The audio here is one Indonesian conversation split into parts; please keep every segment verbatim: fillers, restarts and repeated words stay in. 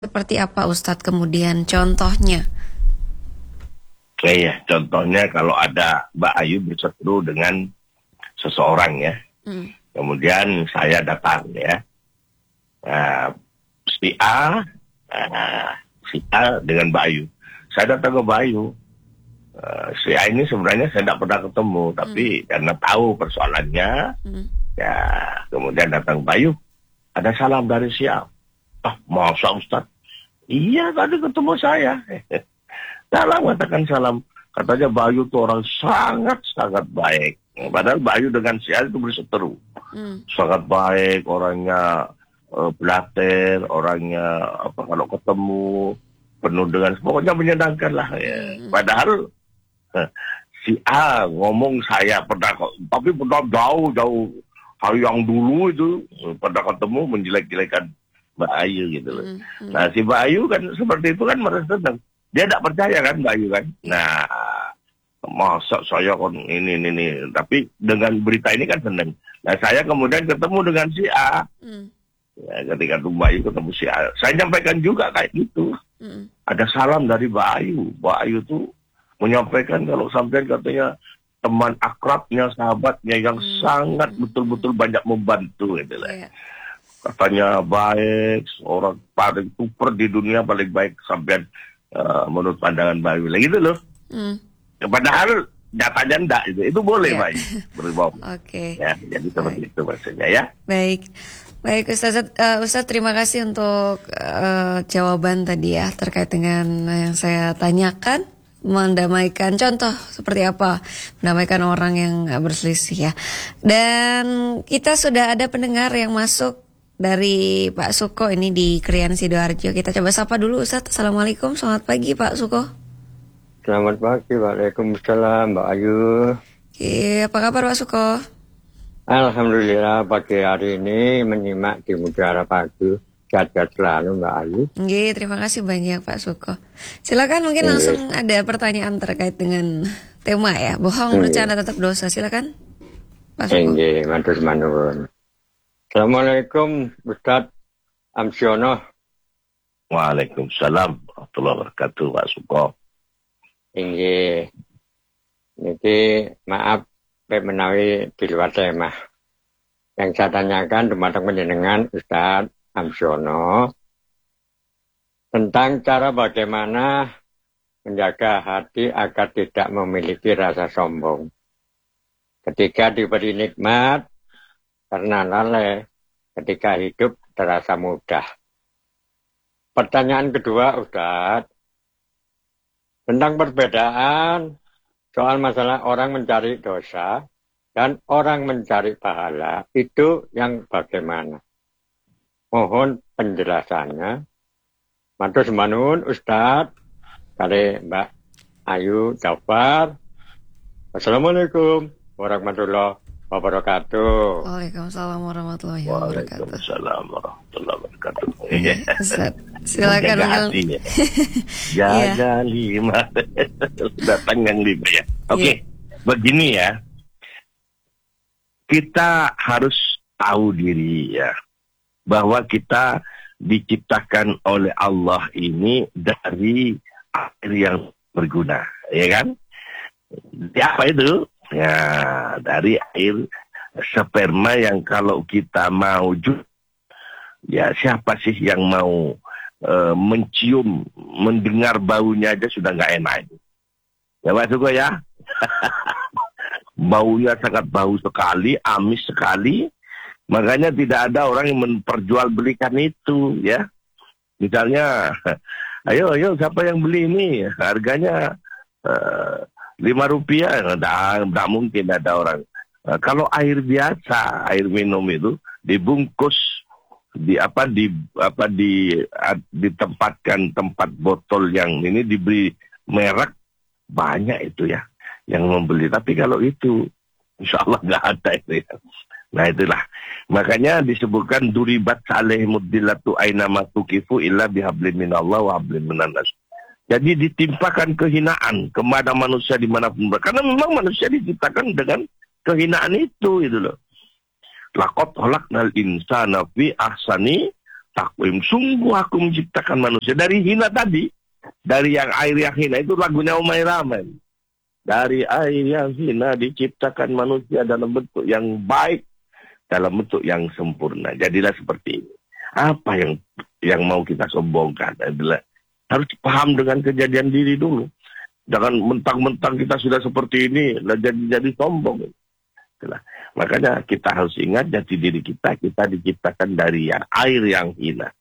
Seperti apa Ustadz kemudian contohnya? Oke ya, contohnya kalau ada Mbak Ayu berseteru dengan seseorang ya, hmm. kemudian saya datang ya, nah, si A, nah, si A dengan Mbak Ayu, saya datang ke Mbak Ayu, uh, si A ini sebenarnya saya tidak pernah ketemu, tapi hmm. karena tahu persoalannya, hmm. ya kemudian datang Mbak Ayu, ada salam dari si A. Ah, masa Ustaz? Iya, tadi ketemu saya. Salam, katakan salam. Katanya Bayu itu orang sangat-sangat baik. Padahal Bayu dengan si A itu berseteru. Hmm. Sangat baik, orangnya uh, belater, orangnya apa kalau ketemu penuh dengan, pokoknya menyenangkan lah. Ya. Hmm. Padahal uh, si A ngomong saya pernah, tapi pernah jauh-jauh hari yang dulu itu pernah ketemu menjelek-jelekan Mbak Ayu gitu loh. Mm-hmm. Nah si Mbak Ayu kan seperti itu kan merasa senang. Dia tidak percaya kan Mbak Ayu kan. Nah masa saya kan ini ini ini. Tapi dengan berita ini kan senang. Nah saya kemudian ketemu dengan si A. Mm. Ya, ketika tuh Mbak Ayu ketemu si A, saya nyampaikan juga kayak gitu. Mm. Ada salam dari Mbak Ayu. Mbak Ayu tuh menyampaikan kalau sampai katanya teman akrabnya, sahabatnya yang mm. sangat betul-betul banyak membantu gitu lah. Yeah. Katanya baik, orang paling super di dunia, paling baik sampai uh, menurut pandangan Bayu. Gitu loh. Hmm. Ya, padahal nyatanya enggak itu. Itu boleh, yeah. Baik. Berbohong. Oke. Okay. Ya, jadi seperti itu maksudnya ya. Baik. Baik Ustaz, uh, Ustaz terima kasih untuk uh, jawaban tadi ya terkait dengan yang saya tanyakan. Mendamaikan, contoh seperti apa mendamaikan orang yang berselisih ya. Dan kita sudah ada pendengar yang masuk dari Pak Suko ini di Krian Sidoarjo. Kita coba sapa dulu Ustadz. Assalamualaikum, selamat pagi Pak Suko. Selamat pagi, Waalaikumsalam Mbak Ayu. Oke, apa kabar Pak Suko? Alhamdulillah pagi hari ini menyimak di Mutiara Pagi. Sehat-sehat selalu Mbak Ayu. Oke, terima kasih banyak Pak Suko. Silakan mungkin Nge. langsung ada pertanyaan terkait dengan tema ya. Bohong bercanda tetap dosa. Silakan Pak Suko. Nggih, matur manuwun. Assalamualaikum Ustaz Amsiono. Waalaikumsalam warahmatullahi wabarakatuh Pak Suko. Inggih. Niki maaf Pak menawi di luar tema. Yang saya tanyakan dumateng panjenengan Ustaz Amsiono tentang cara bagaimana menjaga hati agar tidak memiliki rasa sombong. Ketika diberi nikmat karena lalai, ketika hidup terasa mudah. Pertanyaan kedua, Ustaz, tentang perbedaan soal masalah orang mencari dosa dan orang mencari pahala, itu yang bagaimana? Mohon penjelasannya. Matur nuwun Ustaz, kali Mbak Ayu Jafar. Assalamualaikum warahmatullahi wabarakatuh. Waalaikumsalam warahmatullahi wabarakatuh. Waalaikumsalam warahmatullahi wabarakatuh. Ustaz, silakan hatinya. Jaga lima. Datang yang lima ya. Oke, okay. yeah. Begini ya. Kita harus tahu diri ya, bahwa kita diciptakan oleh Allah ini dari air yang berguna, ya kan? Di apa itu? Ya, dari air sperma yang kalau kita mau ju- ya siapa sih yang mau uh, mencium, mendengar baunya aja sudah nggak enak. Ya Pak Suko ya? Baunya sangat bau sekali, amis sekali. Makanya tidak ada orang yang memperjualbelikan itu, ya. Misalnya, ayo, ayo, siapa yang beli ini? Harganya uh, lima rupiah, tidak mungkin ada orang. Uh, kalau air biasa, air minum itu dibungkus, di apa di apa di uh, ditempatkan tempat botol yang ini diberi merek, banyak itu ya yang membeli. Tapi kalau itu, insya Allah nggak ada itu ya. Nah itulah, makanya disebutkan duribat alaihimud dillatu aina ma tuqifu illa bihablin minallah wa hablin minan nas. Jadi ditimpakan kehinaan kepada manusia dimanapun berada. Karena memang manusia diciptakan dengan kehinaan itu, itu loh. Laqad khalaqnal insana fi ahsani takwim. Sungguh aku menciptakan manusia dari hina tadi, dari yang air yang hina itu lagunya Umay Ramen. Dari air yang hina diciptakan manusia dalam bentuk yang baik, dalam bentuk yang sempurna. Jadilah seperti ini. Apa yang yang mau kita sombongkan adalah harus paham dengan kejadian diri dulu. Jangan mentang-mentang kita sudah seperti ini, jadi jadi sombong. Itulah. Makanya kita harus ingat jati diri kita, kita diciptakan dari yang air yang hina.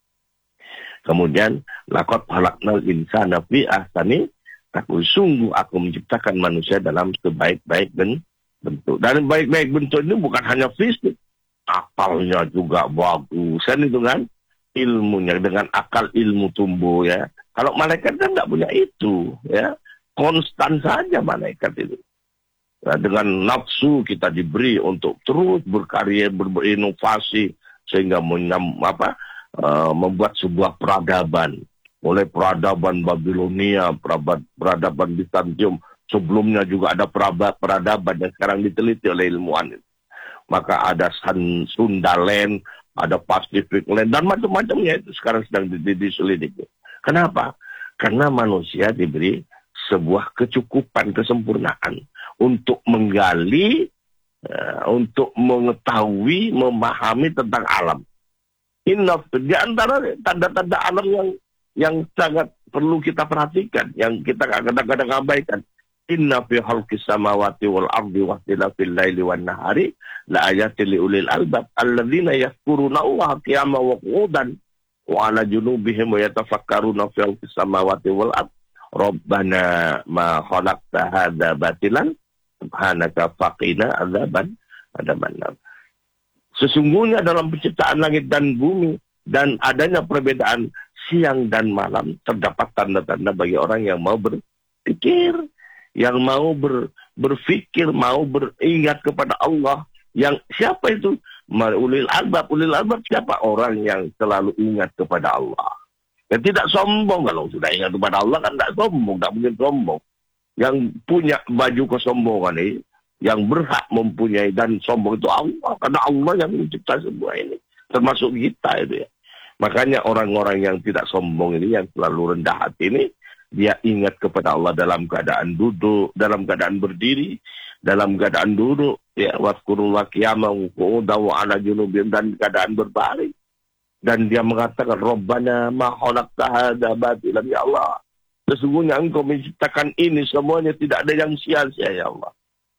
Kemudian, laqad khalaqnal insana fi ahsani taqwim. Sungguh aku menciptakan manusia dalam sebaik-baik bentuk. Dan baik-baik bentuk ini bukan hanya fisik, akalnya juga bagus. Kan itu kan ilmunya, dengan akal ilmu tumbuh ya. Kalau malaikat kan nggak punya itu ya. Konstan saja malaikat itu. Nah, dengan nafsu kita diberi untuk terus berkarya, ber berinovasi sehingga menyam, apa, uh, membuat sebuah peradaban. Mulai peradaban Babilonia, peradaban Bizantium, sebelumnya juga ada peradaban yang sekarang diteliti oleh ilmuwan. Maka ada Sundaland, ada Pacific Land, dan macam-macamnya itu sekarang sedang diselidiki. Kenapa? Karena manusia diberi sebuah kecukupan, kesempurnaan untuk menggali, uh, untuk mengetahui, memahami tentang alam. Inna, di antara tanda-tanda alam yang yang sangat perlu kita perhatikan, yang kita kadang-kadang abaikan. Inna fi khalqis samawati wal ardi wa ikhtilafil laili wan nahari la ayatin li ulil albab alladzina yadhkuruna Allaha qiyaman wa qu'udan wa 'ala junubihim wa yatafakkaruna fi khalqis samawati wal ardi Rabbana ma khalaqta hadza batilan subhanaka faqina adzaban adzabannar. Sesungguhnya dalam penciptaan langit dan bumi dan adanya perbedaan siang dan malam terdapat tanda-tanda bagi orang yang mau berpikir, yang mau ber, berpikir, mau beringat kepada Allah. Yang siapa itu? Ulil albab. Ulil albab siapa? Orang yang selalu ingat kepada Allah. Dan tidak sombong. Kalau sudah ingat kepada Allah kan tidak sombong, tidak mungkin sombong. Yang punya baju kesombongan ini, yang berhak mempunyai dan sombong itu Allah. Karena Allah yang mencipta semua ini. Termasuk kita itu ya. Makanya orang-orang yang tidak sombong ini, yang selalu rendah hati ini, dia ingat kepada Allah dalam keadaan duduk, dalam keadaan berdiri, dalam keadaan duduk, ya, wadhkurullah qiyaman qu'udan wa 'ala junubihim, dan keadaan berbaring. Dan dia mengatakan, Rabbana ma khalaqta hadza batilan, ya Allah, sesungguhnya Engkau menciptakan ini semuanya tidak ada yang sia-sia, ya Allah.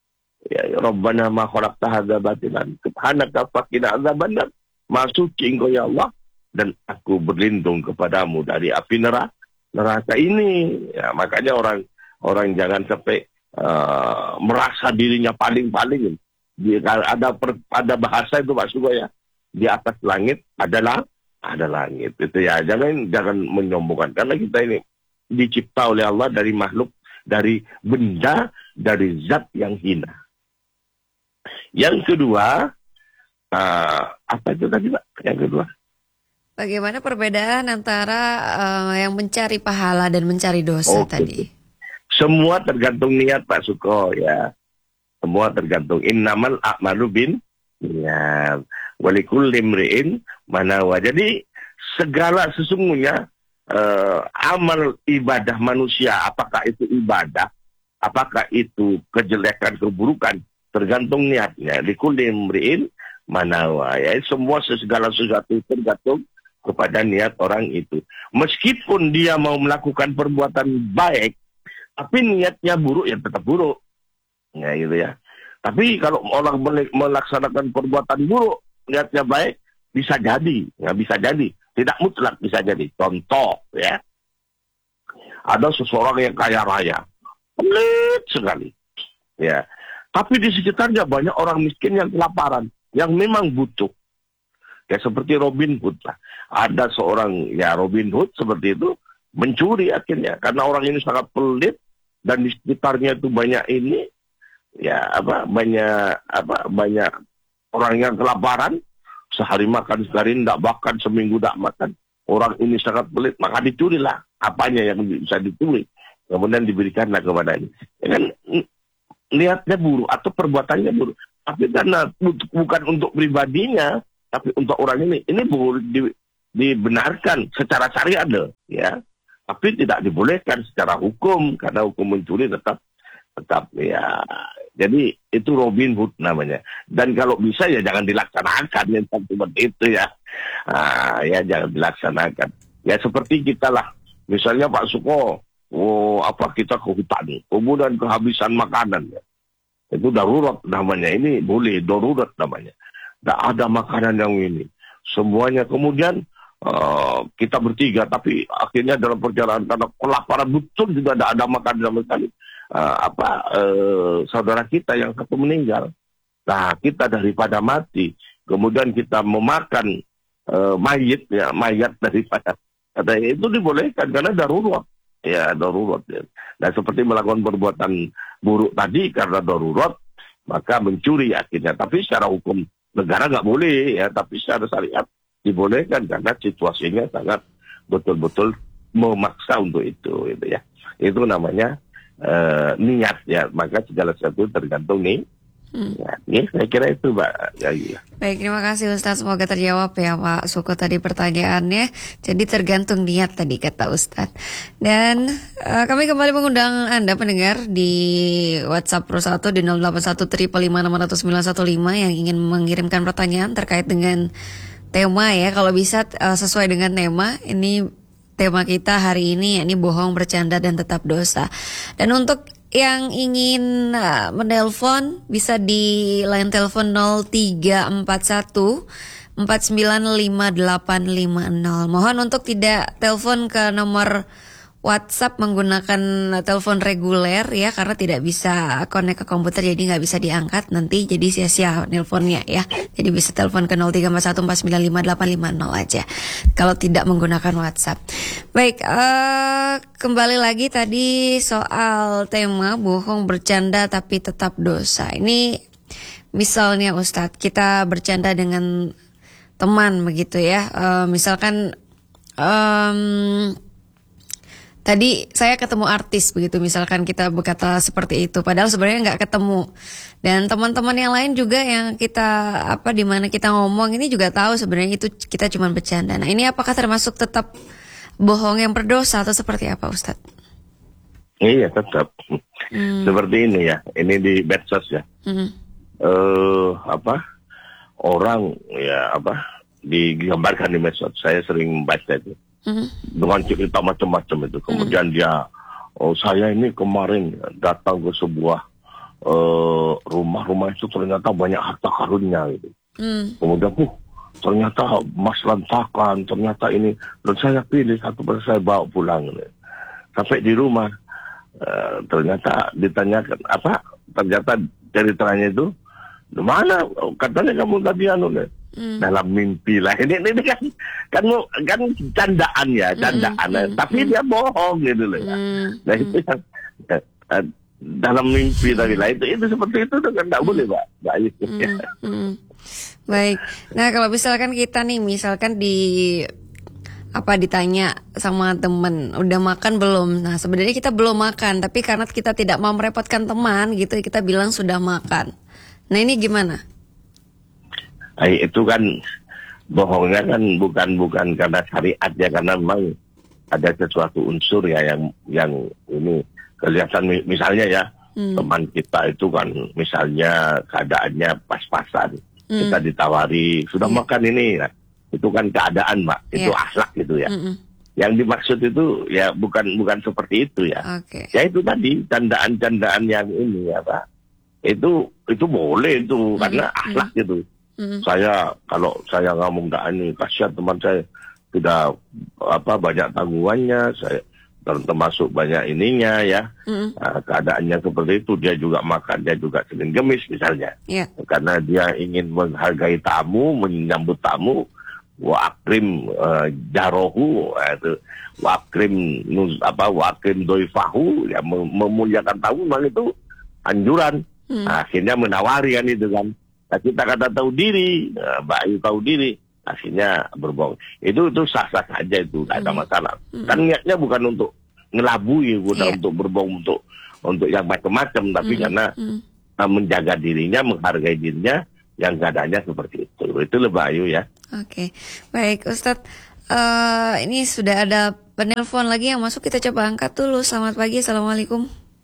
Ya, ya Rabbana ma khalaqta hadza batilan subhanaka faqina adzabannar. Maha suci Engkau, ya Allah, dan aku berlindung kepadamu dari api neraka. Neraka ini, ya, makanya orang orang jangan sampai uh, merasa dirinya paling-paling. Ada per, ada bahasa itu Pak Sugo ya, di atas langit adalah ada langit itu ya. Jangan jangan menyombongkan, karena kita ini dicipta oleh Allah dari makhluk, dari benda, dari zat yang hina. Yang kedua, uh, apa itu tadi Pak? Yang kedua, bagaimana perbedaan antara uh, yang mencari pahala dan mencari dosa? Oke. Tadi? Semua tergantung niat Pak Suko ya. Semua tergantung. Innamal a'malu bin niat. Walikulli imri'in manawa. Jadi segala sesungguhnya uh, amal ibadah manusia, apakah itu ibadah, apakah itu kejelekan, keburukan, tergantung niatnya. Likulli imri'in manawa. Ya, semua segala sesuatu tergantung kepada niat orang itu. Meskipun dia mau melakukan perbuatan baik, tapi niatnya buruk, ya tetap buruk. Ya gitu ya. Tapi kalau orang melaksanakan perbuatan buruk, niatnya baik, bisa jadi. Ya bisa jadi. Tidak mutlak bisa jadi. Contoh ya. Ada seseorang yang kaya raya. Pelit sekali. Ya. Tapi di sekitarnya banyak orang miskin yang kelaparan, yang memang butuh. Ya seperti Robin Hood lah. Ada seorang ya Robin Hood seperti itu mencuri akhirnya karena orang ini sangat pelit dan di sekitarnya itu banyak ini ya apa banyak apa banyak orang yang kelaparan, sehari makan sehari tidak makan, seminggu tidak makan. Orang ini sangat pelit, maka dicurilah apanya yang bisa dicuri, kemudian diberikanlah kepada ini. Ya kan niatnya buruk atau perbuatannya buruk, tapi karena bukan untuk pribadinya, tapi untuk orang ini, ini boleh di, dibenarkan secara syariat loh, ya. Tapi tidak dibolehkan secara hukum karena hukum mencuri tetap tetap ya. Jadi itu Robin Hood namanya. Dan kalau bisa ya jangan dilaksanakan yang seperti itu ya. Ah, ya jangan dilaksanakan. Ya seperti kita lah. Misalnya Pak Suko, oh apa kita ke hutan, kemudian kehabisan makanan ya. Itu darurat namanya. Ini boleh darurat namanya. Tidak ada makanan yang ini. Semuanya kemudian uh, kita bertiga, tapi akhirnya dalam perjalanan karena kelaparan betul juga tidak ada makanan sama sekali. Uh, apa uh, saudara kita yang satu meninggal. Nah kita daripada mati, kemudian kita memakan uh, mayit ya mayat daripada katanya itu dibolehkan karena darurat ya darurat. Ya. Nah seperti melakukan perbuatan buruk tadi karena darurat maka mencuri akhirnya. Tapi secara hukum negara nggak boleh ya, tapi secara syariat dibolehkan karena situasinya sangat betul-betul memaksa untuk itu, gitu ya. Itu namanya uh, niat ya. Maka segala sesuatu tergantung nih. Hmm. Ya, ya, saya kira itu, Mbak. Ya, ya. Baik, terima kasih Ustadz. Semoga terjawab ya Pak Suko tadi pertanyaannya. Jadi tergantung niat tadi kata Ustadz. Dan uh, kami kembali mengundang Anda pendengar di WhatsApp Pro satu di nol delapan satu lima lima enam nol sembilan satu lima yang ingin mengirimkan pertanyaan terkait dengan tema ya. Kalau bisa uh, sesuai dengan tema. Ini tema kita hari ini yakni bohong, bercanda dan tetap dosa. Dan untuk yang ingin uh, menelpon bisa di line telepon nol tiga empat satu empat sembilan lima delapan lima nol. Mohon untuk tidak telepon ke nomor WhatsApp menggunakan telepon reguler ya, karena tidak bisa connect ke komputer jadi nggak bisa diangkat nanti jadi sia-sia nelponnya ya. Jadi bisa telepon ke nol tiga empat satu empat sembilan lima delapan lima nol aja kalau tidak menggunakan WhatsApp. Baik, uh, kembali lagi tadi soal tema bohong, bercanda tapi tetap dosa. Ini misalnya Ustadz kita bercanda dengan teman begitu ya, uh, misalkan um, tadi saya ketemu artis begitu, misalkan kita berkata seperti itu, padahal sebenarnya nggak ketemu. Dan teman-teman yang lain juga yang kita apa di mana kita ngomong ini juga tahu sebenarnya itu kita cuma bercanda. Nah ini apakah termasuk tetap bohong yang berdosa atau seperti apa, Ustadz? Iya tetap hmm. seperti ini ya. Ini di medsos ya. Hmm. Uh, apa orang ya apa digambarkan di medsos. Saya sering membaca itu. Mm-hmm. Dengan cerita macam-macam itu. Kemudian mm-hmm. dia, oh saya ini kemarin datang ke sebuah uh, rumah, rumah itu ternyata banyak harta karunnya gitu. Mm. Kemudian, uh, ternyata emas lantakan, ternyata ini, dan saya pilih satu persatu saya bawa pulang. Gitu. Sampai di rumah, uh, ternyata ditanyakan apa? Ternyata ceritanya itu, mana? Katanya kamu tadi anu deh. Hmm. Dalam mimpi lah ini, ini kan kan kan candaan ya candaan hmm. tapi hmm. dia bohong gitu loh ya. Hmm. Nah itu yang uh, dalam mimpi tadi lah itu itu seperti itu kan tidak boleh Pak. Baik. Hmm. Hmm. Baik. Nah kalau misalkan kita nih misalkan di apa ditanya sama teman udah makan belum? Nah sebenarnya kita belum makan tapi karena kita tidak mau merepotkan teman gitu kita bilang sudah makan. Nah ini gimana? Nah, itu kan bohongnya kan bukan bukan karena syariat ya, karena memang ada sesuatu unsur ya yang yang ini kelihatan misalnya ya hmm. teman kita itu kan misalnya keadaannya pas-pasan hmm. kita ditawari sudah yeah. makan ini ya. Itu kan keadaan Mbak yeah. itu akhlak gitu ya. Mm-mm. Yang dimaksud itu ya bukan bukan seperti itu ya. Okay. Ya itu tadi candaan-candaan yang ini ya Pak. Itu itu boleh itu mm-hmm. karena akhlak mm-hmm. gitu. Mm-hmm. Saya kalau saya ngomong nggak ini kasihan teman saya tidak apa banyak tanggungannya, saya termasuk banyak ininya ya mm-hmm. nah, keadaannya seperti itu dia juga makan dia juga sering gemis misalnya yeah. karena dia ingin menghargai tamu menyambut tamu wa akrim uh, jarohu itu wa akrim nuz apa wa akrim doifahu ya mem- memuliakan tamu memang itu anjuran mm. nah, akhirnya menawari kan itu kan. Nah, kita kata tahu diri, Mbak Ayu tahu diri, akhirnya berbohong. Itu itu sah-sah saja itu, tidak ada masalah. Hmm. Kan niatnya bukan untuk ngelabui, bukan yeah. untuk berbohong untuk untuk yang macam-macam, tapi hmm. karena hmm. menjaga dirinya, menghargai dirinya, yang keadaannya seperti itu. Itu Mbak Ayu ya. Oke, okay. Baik Ustadz. uh, ini sudah ada penelpon lagi yang masuk, kita coba angkat dulu. Selamat pagi, assalamualaikum.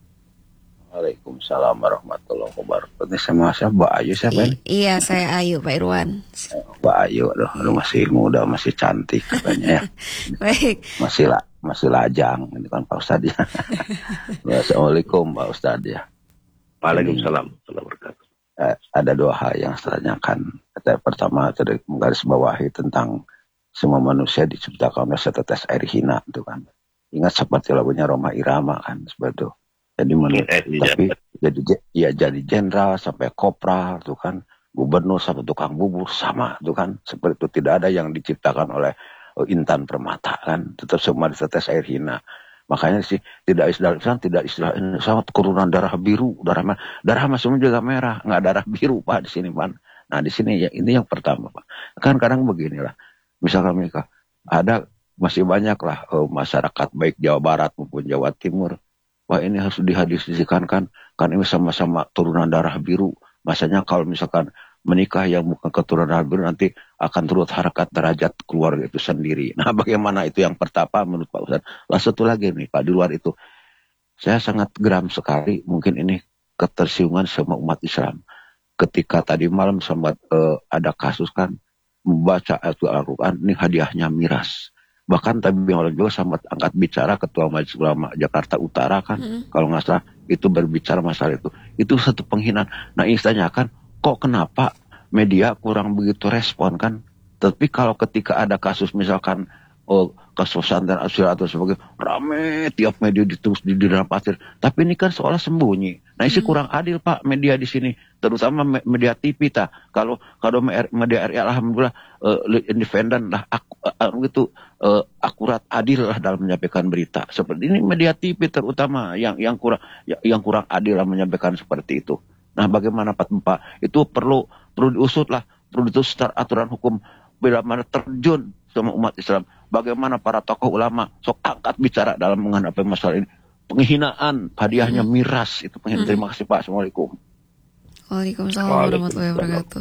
Waalaikumsalam warahmatullahi wabarakatuh. Ini sama siapa? Mbak Ayu siapa ini? I- iya, saya Ayu, Pak Irwan. Mbak Ayu, aduh, aduh masih muda, masih cantik katanya ya. Baik. Masih lah, masih lajang. Ini kan Pak Ustadz ya. Assalamualaikum Pak Ustadz ya. Waalaikumsalam warahmatullahi wabarakatuh. Eh, ada dua hal yang saya tanyakan. Yang pertama, tadi menggaris bawahi tentang semua manusia diciptakan oleh setetes air hina, itu kan. Ingat seperti lagunya Roma Irama kan, seperti itu. Jadi menurut, Eh, iya. tapi jadi ya jadi jenderal sampai kopral tuh kan, gubernur sampai tukang bubur sama tuh kan, seperti itu. Tidak ada yang diciptakan oleh uh, intan permata kan, tetap semua ditetes air hina. Makanya sih tidak istilah Islam, tidak istilah Islam keturunan darah biru, darah merah, darah masih juga merah, nggak darah biru Pak di sini Pak. Nah di sini ya ini yang pertama Pak. Kan kadang beginilah, misalkan mereka ada masih banyak lah uh, masyarakat baik Jawa Barat maupun Jawa Timur. Wah ini harus dihadiskan kan, kan ini sama-sama turunan darah biru. Masanya kalau misalkan menikah yang bukan keturunan darah biru nanti akan turut harkat derajat keluarga itu sendiri. Nah bagaimana itu yang pertama menurut Pak Ustadz. Lah satu lagi nih Pak, di luar itu saya sangat geram sekali, mungkin ini ketersinggungan sama umat Islam. Ketika tadi malam sempat uh, ada kasus kan, membaca ayat Al-Quran, ini hadiahnya miras. Bahkan tadi yang juga sempat angkat bicara Ketua Majelis Ulama Jakarta Utara kan, mm-hmm. kalau nggak salah itu berbicara masalah itu. Itu satu penghinaan. Nah ini tanyakan, kok kenapa media kurang begitu respon kan? Tapi kalau ketika ada kasus misalkan oh, kasus pesantren atau sebagainya, rame tiap media diterus di dalam pasir. Tapi ini kan seolah sembunyi. Nah ini hmm. kurang adil Pak media di sini, terutama media T V ta. Kalau kalau media R I alhamdulillah uh, independen lah, aku, uh, gitu uh, akurat adil lah dalam menyampaikan berita. Seperti ini media T V terutama yang yang kurang yang, yang kurang adil lah menyampaikan seperti itu. Nah bagaimana Pak Pak? Itu perlu perlu diusut lah, perlu diusut aturan hukum bila mana terjun sama umat Islam. Bagaimana para tokoh ulama sok angkat bicara dalam menghadapi masalah ini. Penghinaan, hadiahnya hmm. miras itu penghinaan. Hmm. Terima kasih Pak. Assalamualaikum. Waalaikumsalam warahmatullahi wabarakatuh.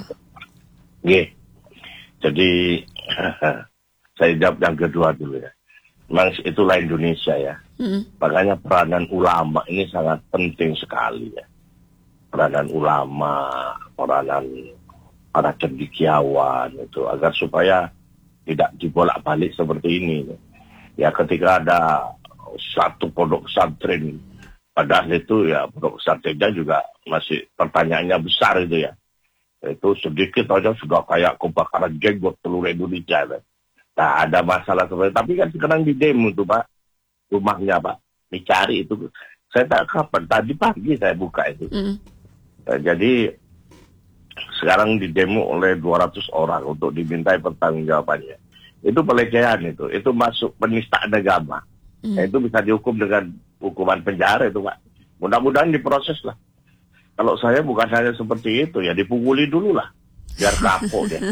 Oke. Jadi saya jawab yang kedua dulu ya. Memang itulah Indonesia ya. Hmm. Makanya peranan ulama ini sangat penting sekali ya. Peranan ulama, peranan para cendekiawan itu agar supaya tidak dibolak-balik seperti ini. Ya ketika ada satu pondok pesantren, padahal itu ya pondok pesantrennya juga masih pertanyaannya besar itu ya. Itu sedikit aja sudah kayak kebakaran jenggot seluruh Indonesia. Kan? Nah ada masalah seperti itu. Tapi kan sekarang di demo tuh Pak, rumahnya Pak, dicari itu. Saya tak kapan, tadi pagi saya buka itu. Mm. Nah, jadi sekarang di demo oleh dua ratus orang untuk dimintai pertanggungjawabannya. Itu pelecehan itu, itu masuk penistaan agama. Hmm. Nah, itu bisa dihukum dengan hukuman penjara itu Pak. Mudah-mudahan diproses lah. Kalau saya bukan hanya seperti itu ya, dipukuli dulu lah, biar kapok ya.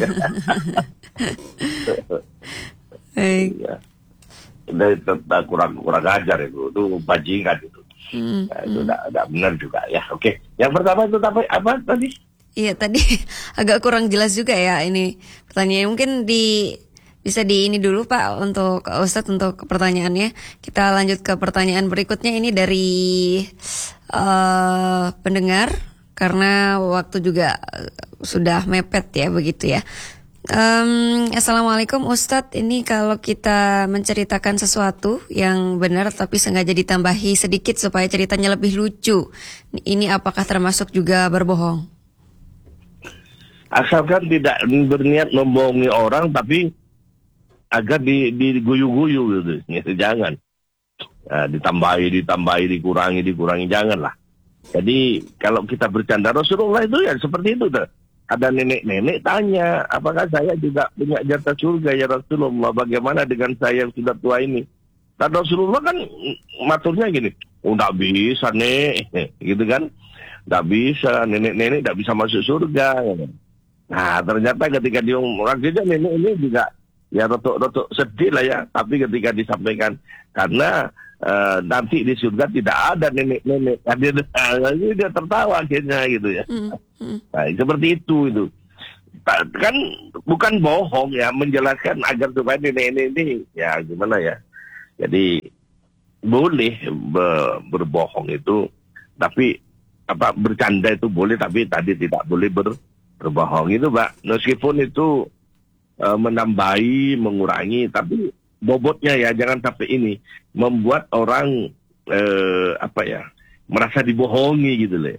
Ya. Itu kurang kurang ajar itu, itu bajingan itu. Hmm. Nah, itu tidak benar juga ya. Oke, yang pertama itu apa, apa tadi? Iya tadi agak kurang jelas juga ya ini pertanyaannya. Mungkin di bisa di ini dulu Pak untuk Ustadz untuk pertanyaannya. Kita lanjut ke pertanyaan berikutnya ini dari uh, pendengar karena waktu juga sudah mepet ya begitu ya. Um, Assalamualaikum Ustadz, ini kalau kita menceritakan sesuatu yang benar tapi sengaja ditambahi sedikit supaya ceritanya lebih lucu, ini apakah termasuk juga berbohong? Asalkan tidak berniat membohongi orang, tapi agar di, diguyu-guyu gitu, gitu jangan. Nah, ditambahi, ditambahi, dikurangi, dikurangi, janganlah. Jadi kalau kita bercanda Rasulullah itu ya seperti itu tuh. Ada nenek-nenek tanya, apakah saya juga punya jatah surga ya Rasulullah? Bagaimana dengan saya yang sudah tua ini? Dan Rasulullah kan maturnya gini, oh nggak bisa nek, gitu kan? Nggak bisa, nenek-nenek nggak bisa masuk surga. Nah ternyata ketika dia mengatakan nenek ini juga ya rotok-rotok sedih lah ya. Tapi ketika disampaikan karena uh, nanti di surga tidak ada nenek-nenek, dia, dia tertawa akhirnya gitu ya. Mm-hmm. Nah seperti itu itu. kan bukan bohong ya, menjelaskan agar supaya ini ini ini ya gimana ya. Jadi boleh ber, berbohong itu, tapi apa bercanda itu boleh, tapi tadi tidak boleh ber, berbohong itu, Pak. Meskipun itu uh, menambahi, mengurangi, tapi bobotnya ya jangan sampai ini membuat orang uh, apa ya merasa dibohongi gitu loh.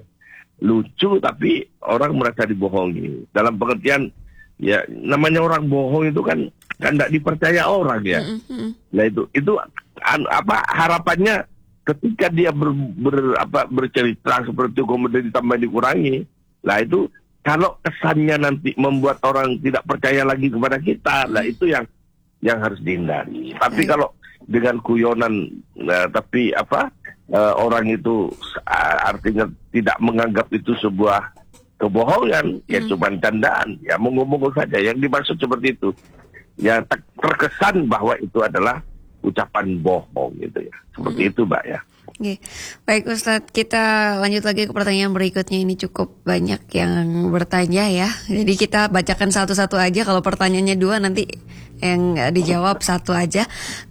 Lucu tapi orang merasa dibohongi. Dalam pengertian ya namanya orang bohong itu kan kan tidak dipercaya orang ya. Mm-hmm. Nah itu itu an, apa harapannya ketika dia ber, ber apa bercerita seperti itu kemudian ditambah dikurangi. Nah itu kalau kesannya nanti membuat orang tidak percaya lagi kepada kita, nah itu yang yang harus dihindari. Tapi kalau dengan guyonan, nah, tapi apa uh, orang itu uh, artinya tidak menganggap itu sebuah kebohongan, hmm. ya cuma candaan, ya mengumum saja. Yang dimaksud seperti itu, ya terkesan bahwa itu adalah ucapan bohong gitu ya. Seperti hmm. itu, Mbak ya. Oke. Baik Ustadz, kita lanjut lagi ke pertanyaan berikutnya. Ini cukup banyak yang bertanya ya. Jadi kita bacakan satu-satu aja. Kalau pertanyaannya dua nanti yang dijawab satu aja.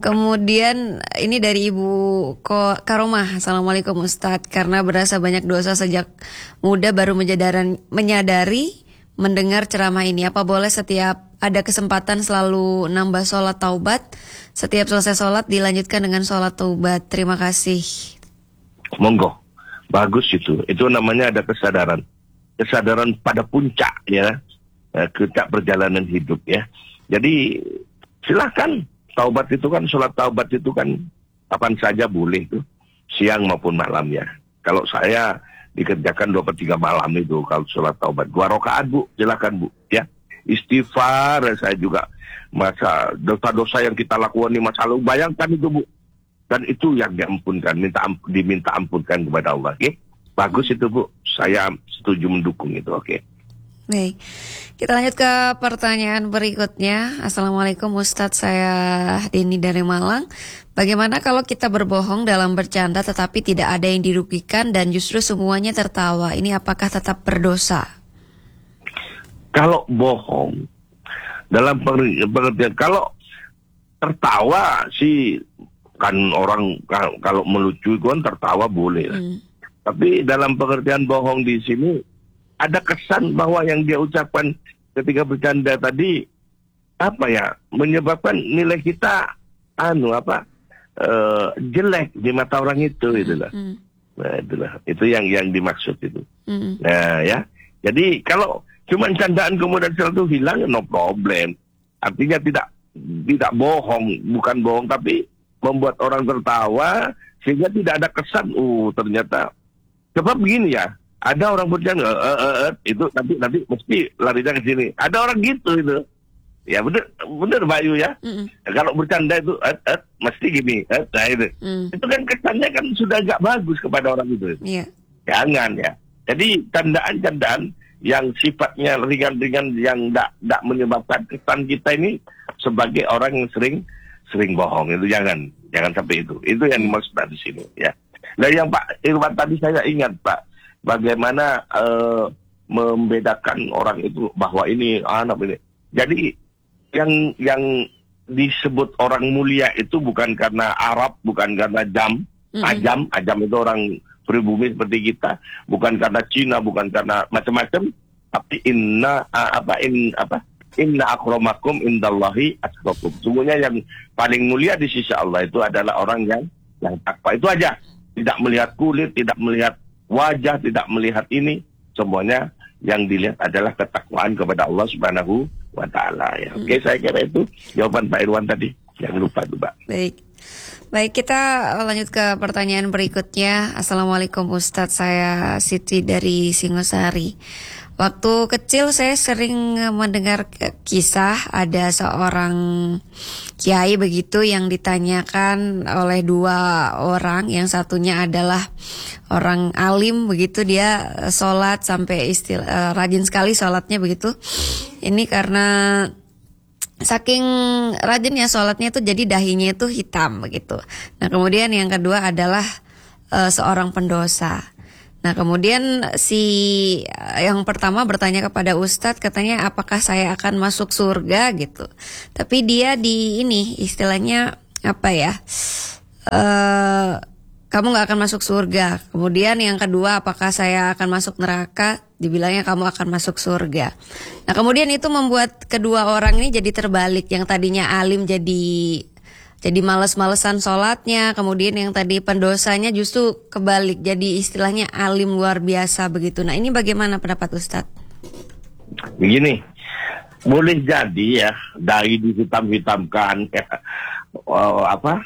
Kemudian ini dari Ibu Karomah. Assalamualaikum Ustadz. Karena berasa banyak dosa sejak muda baru menyadaran, menyadari mendengar ceramah ini. Apa boleh setiap ada kesempatan selalu nambah sholat taubat? Setiap selesai sholat dilanjutkan dengan sholat taubat. Terima kasih. Monggo. Bagus itu. Itu namanya ada kesadaran. Kesadaran pada puncak ya. Puncak perjalanan hidup ya. Jadi silakan, taubat itu kan, sholat taubat itu kan kapan saja boleh tuh, siang maupun malam ya. Kalau saya dikerjakan dua per tiga malam itu kalau sholat taubat, dua rakaat Bu, silakan Bu ya. Istighfar saya juga, masa dosa-dosa yang kita lakukan di masa lalu, bayangkan itu Bu. Dan itu yang diampunkan, minta amp, diminta ampunkan kepada Allah. Oke, bagus itu Bu, saya setuju mendukung itu. Oke. Baik, kita lanjut ke pertanyaan berikutnya. Assalamualaikum Ustadz, saya Dini dari Malang. Bagaimana kalau kita berbohong dalam bercanda tetapi tidak ada yang dirugikan dan justru semuanya tertawa? Ini apakah tetap berdosa? Kalau bohong dalam pengertian, kalau tertawa sih kan orang kalau melucu kan tertawa boleh. Hmm. Tapi dalam pengertian bohong di sini ada kesan bahwa yang dia ucapkan ketika bercanda tadi apa ya menyebabkan nilai kita anu apa uh, jelek di mata orang itu itulah. Mm. Nah itulah itu yang yang dimaksud itu. Mm. Nah ya jadi kalau cuma candaan kemudian setelah itu hilang no problem. Artinya tidak tidak bohong, bukan bohong tapi membuat orang tertawa sehingga tidak ada kesan. Uh ternyata sebab begini ya. Ada orang bercanda, uh, uh, uh, itu nanti nanti mesti larinya ke sini. Ada orang gitu itu, ya bener bener Bayu ya. Mm-mm. Kalau bercanda itu, uh, uh, mesti gini, uh, nah itu, mm. itu kan kesannya kan sudah agak bagus kepada orang itu. Yeah. Jangan ya. Jadi candaan-candaan yang sifatnya ringan-ringan yang tidak tidak menyebabkan kesan kita ini sebagai orang yang sering sering bohong itu jangan jangan sampai itu. Itu yang dimaksud di sini ya. Nah yang Pak Irwan tadi saya ingat Pak. Bagaimana uh, membedakan orang itu bahwa ini anak ini. Jadi yang yang disebut orang mulia itu bukan karena Arab, bukan karena jam, mm-hmm. ajam, ajam itu orang pribumi seperti kita, bukan karena Cina, bukan karena macam-macam, tapi inna uh, apa in apa inna akramakum indallahi atqakum. Sungguhnya yang paling mulia di sisi Allah itu adalah orang yang yang takwa. Itu aja. Tidak melihat kulit, tidak melihat wajah, tidak melihat ini, semuanya yang dilihat adalah ketakwaan kepada Allah Subhanahu wa taala ya. Hmm. Oke, saya kira itu jawaban Pak Irwan tadi. Jangan lupa tuh, Pak. Baik. Baik, kita lanjut ke pertanyaan berikutnya. Assalamualaikum Ustadz, saya Siti dari Singosari. Waktu kecil saya sering mendengar kisah ada seorang kiai begitu yang ditanyakan oleh dua orang. Yang satunya adalah orang alim begitu, dia sholat sampai istil, uh, rajin sekali sholatnya begitu. Ini karena saking rajinnya sholatnya itu jadi dahinya itu hitam begitu. Nah kemudian yang kedua adalah uh, seorang pendosa. Nah kemudian si yang pertama bertanya kepada Ustadz, katanya apakah saya akan masuk surga gitu. Tapi dia di ini istilahnya apa ya? Uh, kamu nggak akan masuk surga. Kemudian yang kedua, apakah saya akan masuk neraka? Dibilangnya kamu akan masuk surga. Nah kemudian itu membuat kedua orang ini jadi terbalik. Yang tadinya alim jadi jadi males-malesan sholatnya. Kemudian yang tadi pendosanya justru kebalik, jadi istilahnya alim luar biasa begitu. Nah ini bagaimana pendapat Ustadz? Begini, boleh jadi ya dari dihitam-hitamkan ya, oh, apa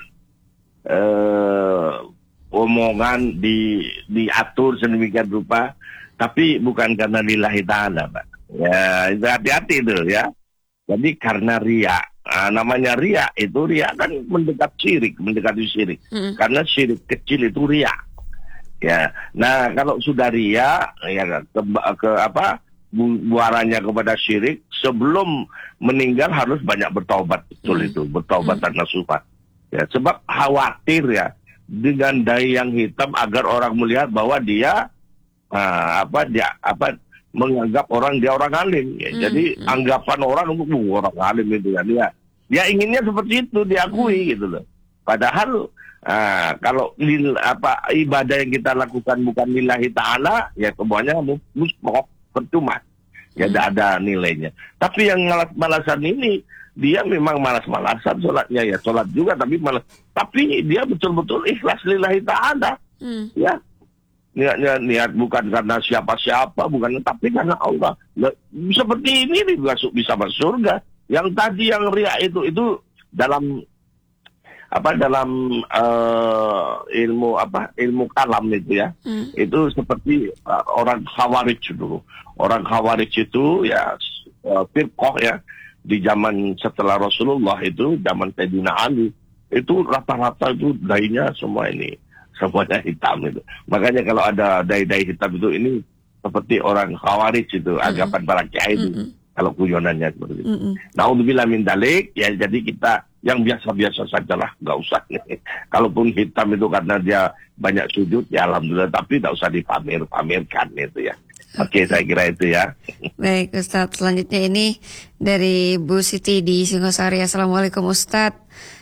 eh, omongan di diatur sedemikian rupa, tapi bukan karena lillahi ta'ala, Pak. Ya itu hati-hati itu ya. Jadi karena riya. Nah, namanya riya itu riya kan mendekat syirik, mendekati syirik. Hmm. Karena syirik kecil itu riya. Ya. Nah, kalau sudah riya ya ke, ke apa? Buarannya kepada syirik, sebelum meninggal harus banyak bertaubat, betul hmm. itu, bertaubat dan nasuha. Ya, sebab khawatir ya dengan dai yang hitam agar orang melihat bahwa dia uh, apa dia apa menganggap orang dia orang alim, ya. hmm, jadi hmm. anggapan orang untuk orang alim itu ya dia, dia inginnya seperti itu diakui hmm. gitu loh. Padahal uh, kalau lil, apa ibadah yang kita lakukan bukan lillahi ta'ala, ya semuanya musbah percuma, ya tidak hmm. ada nilainya. Tapi yang malas-malasan ini dia memang malas-malasan sholatnya ya sholat juga tapi malas, tapi dia betul-betul ikhlas lillahi ta'ala, hmm. ya. Niatnya niat bukan karena siapa-siapa, bukan, tapi karena Allah. Nah, seperti ini juga bisa masuk surga. Yang tadi yang riya itu itu dalam apa dalam uh, ilmu apa ilmu kalam itu ya. Hmm. Itu seperti uh, orang Khawarij dulu. Orang Khawarij itu ya uh, firqah ya di zaman setelah Rasulullah itu, zaman Sayyidina Ali itu rata-rata itu dainya semua ini semuanya hitam itu. Makanya kalau ada dai-dai hitam itu ini seperti orang Khawarij itu, mm-hmm. anggapan para kiai itu. Mm-hmm. Kalau guyonannya seperti itu. Mm-hmm. Naudzubillah min dalik, ya jadi kita yang biasa-biasa sajalah, nggak usah. Kalaupun hitam itu karena dia banyak sujud, ya alhamdulillah, tapi nggak usah dipamer-pamerkan itu ya. Oke, okay, saya kira itu ya. Baik Ustadz, selanjutnya ini dari Bu Siti di Singosari. Assalamualaikum Ustadz.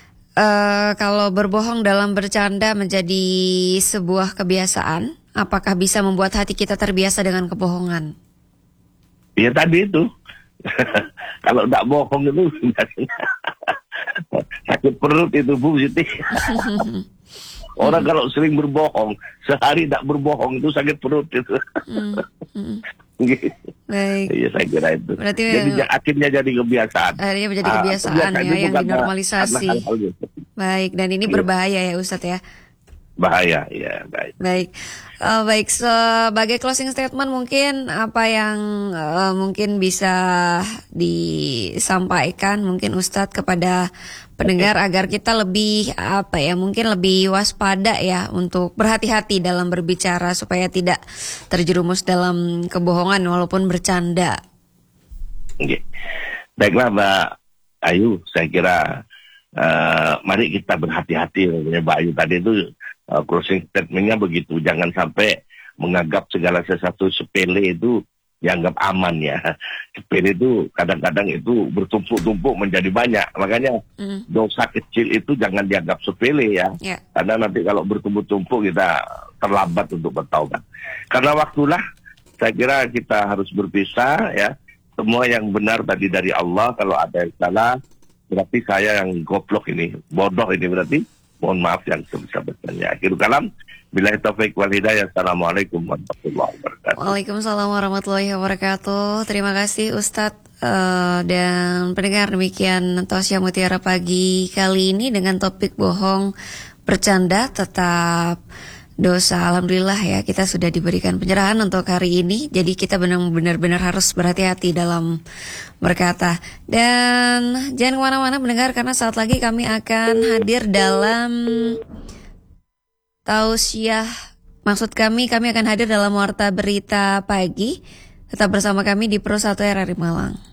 Uh, kalau berbohong dalam bercanda menjadi sebuah kebiasaan, apakah bisa membuat hati kita terbiasa dengan kebohongan? Ya tadi itu. Kalau tidak bohong itu sakit perut itu Bu Siti. Orang hmm. kalau sering berbohong, sehari tidak berbohong itu sakit perut itu. hmm. Hmm. Baik. Iya saya kira itu. Berarti jadi akhirnya jadi kebiasaan. Akhirnya menjadi kebiasaan ah, ya yang dinormalisasi. Baik, dan ini iya. berbahaya ya Ustadz ya. Bahaya, ya baik. Baik, uh, baik sebagai closing statement mungkin apa yang uh, mungkin bisa disampaikan mungkin Ustadz kepada pendengar okay. agar kita lebih apa ya mungkin lebih waspada ya untuk berhati-hati dalam berbicara supaya tidak terjerumus dalam kebohongan walaupun bercanda. Okay. Baiklah Mbak Ayu, saya kira uh, mari kita berhati-hati. Mbak Ayu tadi itu Uh, closing statementnya begitu, jangan sampai menganggap segala sesuatu sepele itu dianggap aman ya. Sepele itu kadang-kadang itu bertumpuk-tumpuk menjadi banyak, makanya mm. dosa kecil itu jangan dianggap sepele ya, yeah. karena nanti kalau bertumpuk-tumpuk kita terlambat untuk bertaubat. Karena waktulah, saya kira kita harus berpisah ya. Semua yang benar tadi dari Allah, kalau ada yang salah berarti saya yang goblok ini, bodoh ini berarti. Mohon maaf yang sebesar-besarnya. Akhirul kalam, billahi taufiq wal hidayah. Assalamualaikum warahmatullahi wabarakatuh. Waalaikumsalam warahmatullahi wabarakatuh. Terima kasih Ustadz uh, dan pendengar, demikian Tosya Mutiara pagi kali ini dengan topik bohong bercanda tetap dosa. Alhamdulillah ya kita sudah diberikan pencerahan untuk hari ini. Jadi kita benar-benar harus berhati-hati dalam berkata. Dan jangan kemana-mana mendengar, karena saat lagi kami akan hadir dalam tausiah. Maksud kami, kami akan hadir dalam Warta Berita Pagi. Tetap bersama kami di Pro satu R R I Malang.